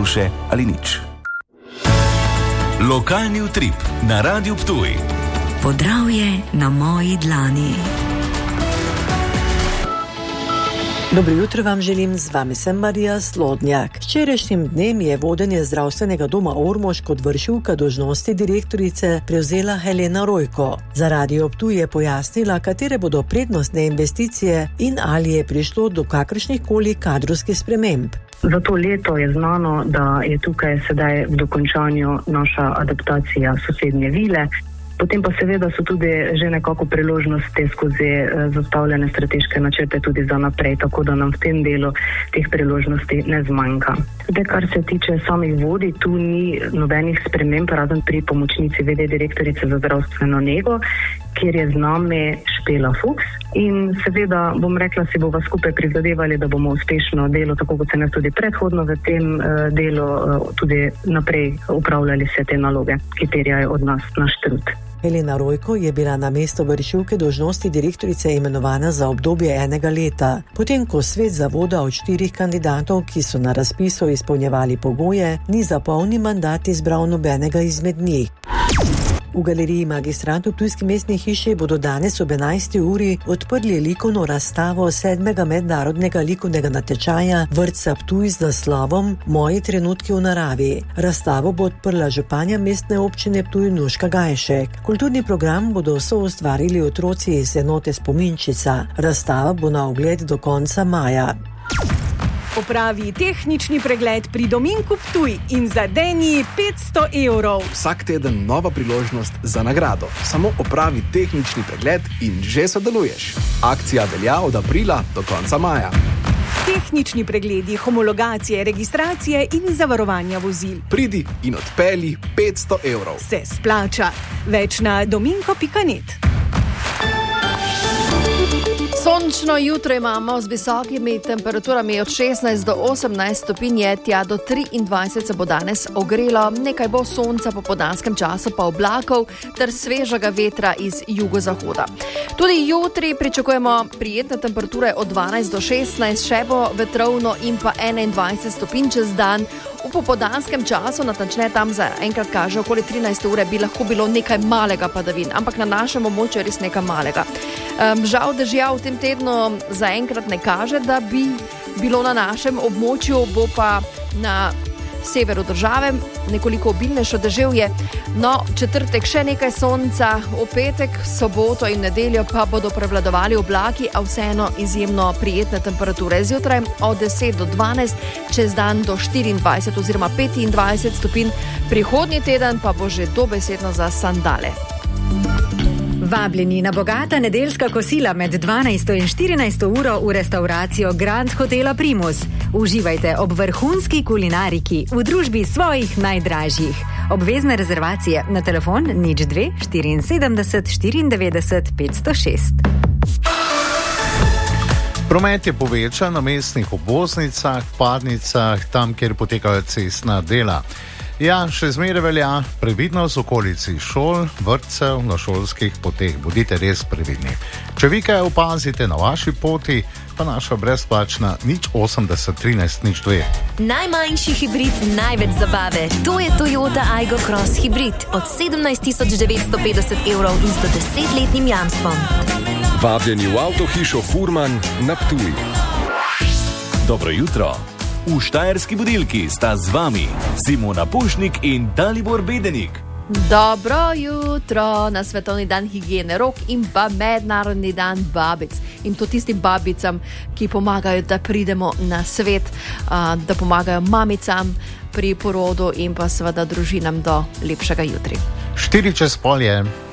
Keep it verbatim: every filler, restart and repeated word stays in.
duše ali nič. Lokalni utrip na Radiu Ptuj. Podravje na moji dlani. Dobro jutro vam želim, z vami sem Marija Slodnjak. Včerajšnjim dnem je vodenje zdravstvenega doma Ormož kot vršilka dolžnosti direktorice prevzela Helena Rojko. Za Radio Ptuj je pojasnila, katere bodo prednostne investicije in ali je prišlo do kakršnihkoli kadrovskih sprememb. Za to leto je znano, da je tukaj sedaj v dokončanju naša adaptacija sosednje vile. Potem pa seveda so tudi že nekako priložnosti skozi zastavljene strateške načrte tudi za naprej, tako da nam v tem delu teh priložnosti ne zmanjka. Zdaj, kar se tiče samih vodij, tu ni nobenih sprememb, razen pri pomočnici v d direktorice za zdravstveno nego, kjer je z nami Špela Fuchs. In seveda, bom rekla, si bova skupaj prizadevali, da bomo uspešno delo, tako kot se nas tudi predhodno v tem uh, delu, uh, tudi naprej upravljali vse te naloge, ki terjajo od nas naš trud. Helena Rojko je bila na mesto vršilke dolžnosti direktorice imenovana za obdobje enega leta. Potem, ko svet zavoda od štirih kandidatov, ki so na razpisu izpolnjevali pogoje, ni za polni mandat izbral nobenega izmed njih. V galeriji Magistrat v Ptujski mestni hiši bodo danes ob enajsti uri odprli likovno razstavo sedmega mednarodnega likovnega natečaja Vrtca Ptuj z naslovom Moji trenutki v naravi. Razstavo bo odprla županja mestne občine Ptuj Nuška Gajšek. Kulturni program bodo soustvarili otroci iz enote Spominčica. Razstava bo na ogled do konca maja. Opravi tehnični pregled pri Dominku Ptuj in zadeni petsto evrov. Vsak teden nova priložnost za nagrado. Samo opravi tehnični pregled in že sodeluješ. Akcija velja od aprila do konca maja. Tehnični pregledi, homologacije, registracije in zavarovanja vozil. Pridi in odpelji petsto evrov. Se splača. Več na dominko pika net. Sončno jutro imamo z visokimi temperaturami od šestnajst do osemnajst stopinj, tja do triindvajset se bo danes ogrelo, nekaj bo sonca, po popoldanskem času pa oblakov ter svežega vetra iz jugozahoda. Tudi jutri pričakujemo prijetne temperature od dvanajst do šestnajst, še bo vetrovno in pa enaindvajset stopinj čez dan. V popoldanskem času, natančneje tam za enkrat kaže okoli trinajste ure, bi lahko bilo nekaj malega padavin, ampak na našem območju je res nekaj malega. Um, žal dežja v tem tednu zaenkrat ne kaže, da bi bilo na našem območju, bo pa na severu države nekoliko obilnejše deževje. No, četrtek še nekaj sonca, v petek, soboto in nedeljo pa bodo prevladovali oblaki, a vseeno izjemno prijetne temperature. Zjutraj od deset do dvanajst, čez dan do štiriindvajset oziroma petindvajset stopinj, prihodnji teden pa bo že dobesedno za sandale. Vabljeni na bogata nedeljska kosila med dvanajsto in štirinajsto uro v restavracijo Grand Hotela Primus. Uživajte ob vrhunski kulinariki v družbi svojih najdražjih. Obvezne rezervacije na telefon nič dve štiriinsedemdeset štiriindevetdeset petsto šest. Promet je povečan na mestnih obvoznicah, vpadnicah, tam, kjer potekajo cestna dela. Ja, še zmeraj velja previdnost v okolici šol, vrtcev, na šolskih poteh. Bodite res previdni. Če vi kaj opazite na vaši poti, pa naša brezplačna nič osemdeset trinajst nič dve. Najmanjši hibrid, največ zabave. To je Toyota Aygo Cross hibrid od sedemnajst tisoč devetsto petdeset evrov in sto desetletnim jamstvom. Vabljeni v avtohišo Furman na Ptuj. Dobro jutro. V Štajerski budilki sta z vami Simona Pušnik in Dalibor Bedenik. Dobro jutro na svetovni dan higiene rok in pa mednarodni dan babic. In to tistim babicam, ki pomagajo, da pridemo na svet, da pomagajo mamicam pri porodu in pa seveda družinam do lepšega jutri. Štiri čez pol je.